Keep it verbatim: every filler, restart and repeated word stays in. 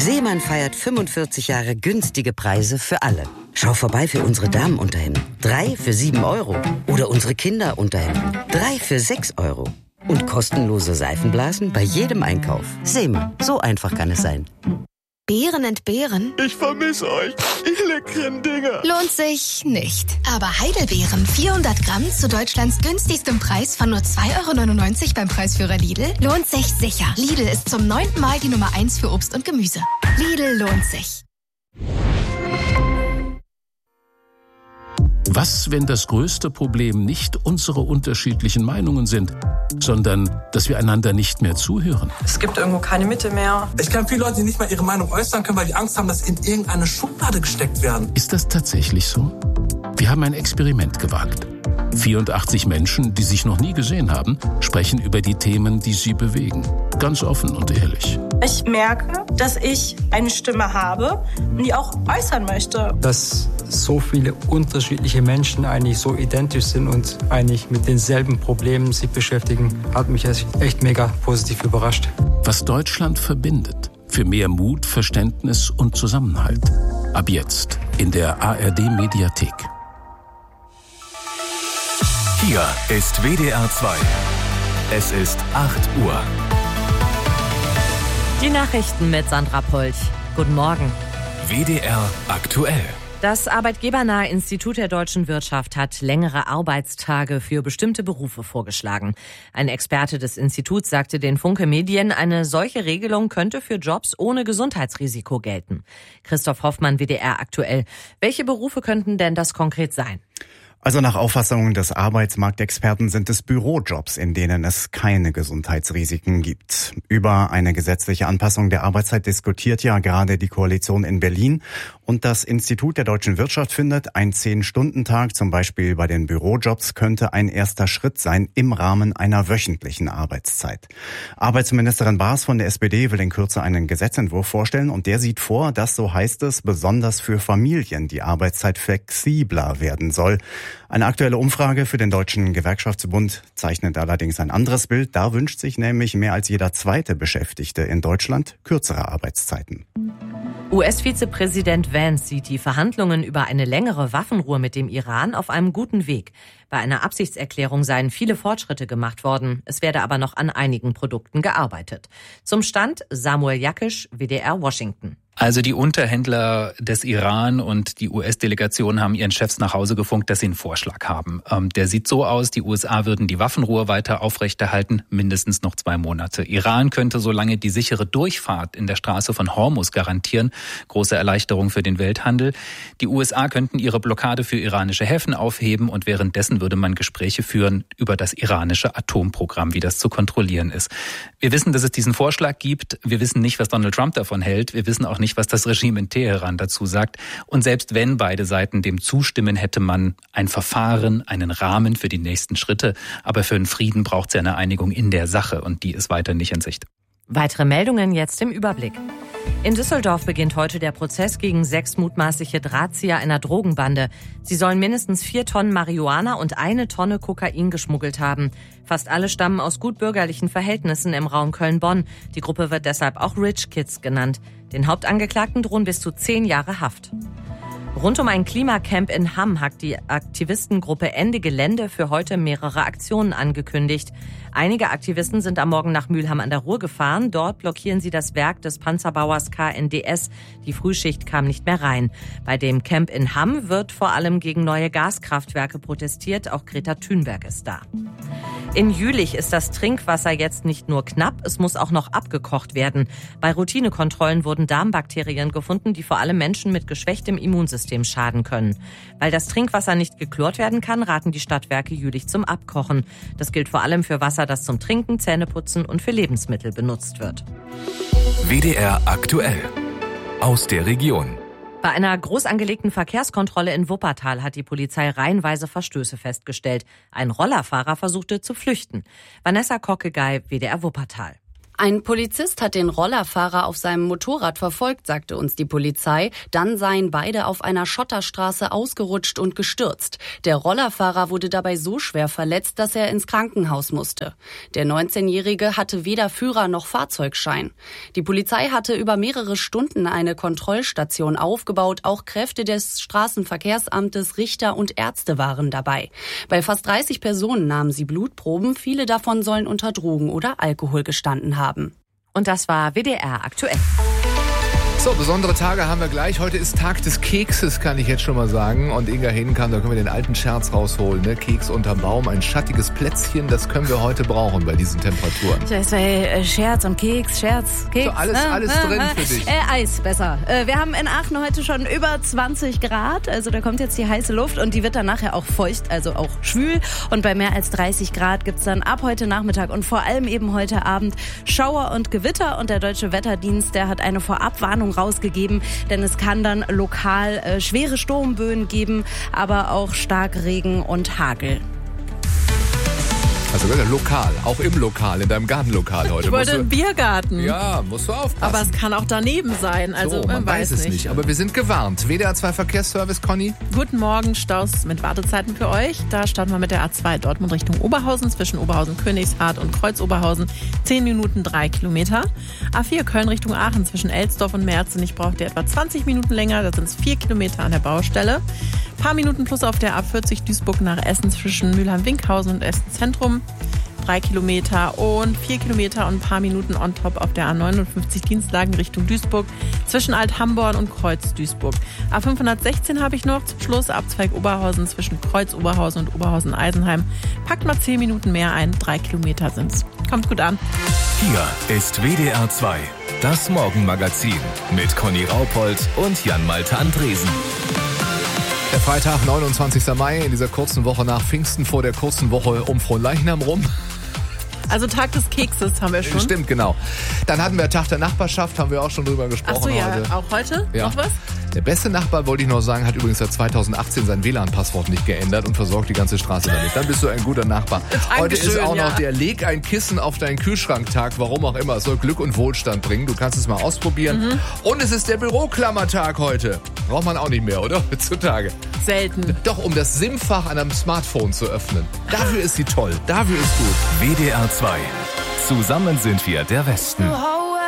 Seemann feiert fünfundvierzig Jahre günstige Preise für alle. Schau vorbei für unsere Damenunterhemden. Drei für sieben Euro. Oder unsere Kinderunterhemden. Drei für sechs Euro. Und kostenlose Seifenblasen bei jedem Einkauf. Seemann, so einfach kann es sein. Beeren entbehren? Ich vermisse euch, ihr leckeren Dinger. Lohnt sich nicht. Aber Heidelbeeren, vierhundert Gramm zu Deutschlands günstigstem Preis von nur zwei Euro neunundneunzig beim Preisführer Lidl, lohnt sich sicher. Lidl ist zum neunten Mal die Nummer eins für Obst und Gemüse. Lidl lohnt sich. Was, wenn das größte Problem nicht unsere unterschiedlichen Meinungen sind, sondern dass wir einander nicht mehr zuhören? Es gibt irgendwo keine Mitte mehr. Ich kenne viele Leute, die nicht mal ihre Meinung äußern können, weil die Angst haben, dass sie in irgendeine Schublade gesteckt werden. Ist das tatsächlich so? Wir haben ein Experiment gewagt. vierundachtzig Menschen, die sich noch nie gesehen haben, sprechen über die Themen, die sie bewegen. Ganz offen und ehrlich. Ich merke, dass ich eine Stimme habe, die auch äußern möchte. Dass so viele unterschiedliche Menschen eigentlich so identisch sind und eigentlich mit denselben Problemen sich beschäftigen, hat mich echt mega positiv überrascht. Was Deutschland verbindet. Für mehr Mut, Verständnis und Zusammenhalt. Ab jetzt in der A R D-Mediathek. Hier ist W D R zwei. Es ist acht Uhr. Die Nachrichten mit Sandra Polch. Guten Morgen. W D R aktuell. Das Arbeitgebernahe Institut der deutschen Wirtschaft hat längere Arbeitstage für bestimmte Berufe vorgeschlagen. Ein Experte des Instituts sagte den Funke Medien, eine solche Regelung könnte für Jobs ohne Gesundheitsrisiko gelten. Christoph Hoffmann, W D R aktuell. Welche Berufe könnten denn das konkret sein? Also nach Auffassung des Arbeitsmarktexperten sind es Bürojobs, in denen es keine Gesundheitsrisiken gibt. Über eine gesetzliche Anpassung der Arbeitszeit diskutiert ja gerade die Koalition in Berlin. Und das Institut der deutschen Wirtschaft findet, ein Zehn-Stunden-Tag zum Beispiel bei den Bürojobs könnte ein erster Schritt sein im Rahmen einer wöchentlichen Arbeitszeit. Arbeitsministerin Baas von der S P D will in Kürze einen Gesetzentwurf vorstellen und der sieht vor, dass, so heißt es, besonders für Familien die Arbeitszeit flexibler werden soll. Eine aktuelle Umfrage für den Deutschen Gewerkschaftsbund zeichnet allerdings ein anderes Bild. Da wünscht sich nämlich mehr als jeder zweite Beschäftigte in Deutschland kürzere Arbeitszeiten. U S-Vizepräsident Vance sieht die Verhandlungen über eine längere Waffenruhe mit dem Iran auf einem guten Weg. Bei einer Absichtserklärung seien viele Fortschritte gemacht worden. Es werde aber noch an einigen Produkten gearbeitet. Zum Stand Samuel Jakisch, W D R Washington. Also die Unterhändler des Iran und die U S-Delegation haben ihren Chefs nach Hause gefunkt, dass sie einen Vorschlag haben. Ähm, der sieht so aus, die U S A würden die Waffenruhe weiter aufrechterhalten, mindestens noch zwei Monate. Iran könnte solange die sichere Durchfahrt in der Straße von Hormuz garantieren. Große Erleichterung für den Welthandel. Die U S A könnten ihre Blockade für iranische Häfen aufheben und währenddessen würde man Gespräche führen über das iranische Atomprogramm, wie das zu kontrollieren ist. Wir wissen, dass es diesen Vorschlag gibt. Wir wissen nicht, was Donald Trump davon hält. Wir wissen auch nicht, was das Regime in Teheran dazu sagt. Und selbst wenn beide Seiten dem zustimmen, hätte man ein Verfahren, einen Rahmen für die nächsten Schritte. Aber für einen Frieden braucht es ja eine Einigung in der Sache und die ist weiter nicht in Sicht. Weitere Meldungen jetzt im Überblick. In Düsseldorf beginnt heute der Prozess gegen sechs mutmaßliche Drahtzieher einer Drogenbande. Sie sollen mindestens vier Tonnen Marihuana und eine Tonne Kokain geschmuggelt haben. Fast alle stammen aus gutbürgerlichen Verhältnissen im Raum Köln-Bonn. Die Gruppe wird deshalb auch Rich Kids genannt. Den Hauptangeklagten drohen bis zu zehn Jahre Haft. Rund um ein Klimacamp in Hamm hat die Aktivistengruppe Ende Gelände für heute mehrere Aktionen angekündigt. Einige Aktivisten sind am Morgen nach Mülheim an der Ruhr gefahren. Dort blockieren sie das Werk des Panzerbauers K N D S. Die Frühschicht kam nicht mehr rein. Bei dem Camp in Hamm wird vor allem gegen neue Gaskraftwerke protestiert. Auch Greta Thunberg ist da. In Jülich ist das Trinkwasser jetzt nicht nur knapp, es muss auch noch abgekocht werden. Bei Routinekontrollen wurden Darmbakterien gefunden, die vor allem Menschen mit geschwächtem Immunsystem schaden können. Weil das Trinkwasser nicht geklort werden kann, raten die Stadtwerke Jülich zum Abkochen. Das gilt vor allem für Wasser, das zum Trinken, Zähneputzen und für Lebensmittel benutzt wird. W D R aktuell. Aus der Region. Bei einer groß angelegten Verkehrskontrolle in Wuppertal hat die Polizei reihenweise Verstöße festgestellt. Ein Rollerfahrer versuchte zu flüchten. Vanessa Kockegei, W D R Wuppertal. Ein Polizist hat den Rollerfahrer auf seinem Motorrad verfolgt, sagte uns die Polizei. Dann seien beide auf einer Schotterstraße ausgerutscht und gestürzt. Der Rollerfahrer wurde dabei so schwer verletzt, dass er ins Krankenhaus musste. Der neunzehnjährige hatte weder Führer noch Fahrzeugschein. Die Polizei hatte über mehrere Stunden eine Kontrollstation aufgebaut. Auch Kräfte des Straßenverkehrsamtes, Richter und Ärzte waren dabei. Bei fast dreißig Personen nahmen sie Blutproben. Viele davon sollen unter Drogen oder Alkohol gestanden haben. Und das war W D R aktuell. So, besondere Tage haben wir gleich. Heute ist Tag des Kekses, kann ich jetzt schon mal sagen. Und Inga Hedenkamp, da können wir den alten Scherz rausholen. Ne? Keks unterm Baum, ein schattiges Plätzchen, das können wir heute brauchen bei diesen Temperaturen. Ich weiß, äh, Scherz und Keks, Scherz, Keks. So, alles, ne? alles äh, drin äh, für dich. Äh, Eis, besser. Äh, wir haben in Aachen heute schon über zwanzig Grad. Also da kommt jetzt die heiße Luft und die wird dann nachher auch feucht, also auch schwül. Und bei mehr als dreißig Grad gibt's dann ab heute Nachmittag und vor allem eben heute Abend Schauer und Gewitter. Und der Deutsche Wetterdienst, der hat eine Vorabwarnung rausgegeben, denn es kann dann lokal äh, schwere Sturmböen geben, aber auch Starkregen und Hagel. Also lokal, auch im Lokal, in deinem Gartenlokal heute. Ich wollte im Biergarten. Ja, musst du aufpassen. Aber es kann auch daneben sein, also so, man, man weiß, weiß es nicht. nicht. Aber wir sind gewarnt. W D R zwei Verkehrsservice, Conny. Guten Morgen, Staus mit Wartezeiten für euch. Da starten wir mit der A zwei Dortmund Richtung Oberhausen, zwischen Oberhausen-Königshardt und Kreuz-Oberhausen. zehn Minuten, drei Kilometer. A vier Köln Richtung Aachen, zwischen Elsdorf und Merzenich braucht ihr etwa zwanzig Minuten länger. Da sind es vier Kilometer an der Baustelle. Ein paar Minuten plus auf der A vierzig Duisburg nach Essen, zwischen Mülheim-Winkhausen und Essen Zentrum. Drei Kilometer und vier Kilometer und ein paar Minuten on top auf der A neunundfünfzig Dienstlagen Richtung Duisburg zwischen Alt-Hamborn und Kreuz-Duisburg. A fünfhundertsechzehn habe ich noch zum Schluss, Abzweig Oberhausen zwischen Kreuz-Oberhausen und Oberhausen-Eisenheim. Packt mal zehn Minuten mehr ein, drei Kilometer sind's. Kommt gut an. Hier ist W D R zwei, das Morgenmagazin mit Conny Raupold und Jan-Malte Andresen. Der Freitag, neunundzwanzigster Mai, in dieser kurzen Woche nach Pfingsten, vor der kurzen Woche um Fronleichnam rum. Also Tag des Kekses haben wir schon. Stimmt, genau. Dann hatten wir Tag der Nachbarschaft, haben wir auch schon drüber gesprochen. Ach so, ja, heute. Auch heute? Ja. Noch was? Der beste Nachbar, wollte ich noch sagen, hat übrigens seit zweitausendachtzehn sein W L A N-Passwort nicht geändert und versorgt die ganze Straße damit. Dann bist du ein guter Nachbar. Dankeschön, heute ist auch ja. noch der Leg ein Kissen auf deinen Kühlschranktag, warum auch immer. Es soll Glück und Wohlstand bringen. Du kannst es mal ausprobieren. Mhm. Und es ist der Büroklammertag heute. Braucht man auch nicht mehr, oder? Heutzutage. Selten. Doch, um das SIM-Fach an einem Smartphone zu öffnen. Dafür ist sie toll. Dafür ist gut. W D R zwei. Zusammen sind wir der Westen.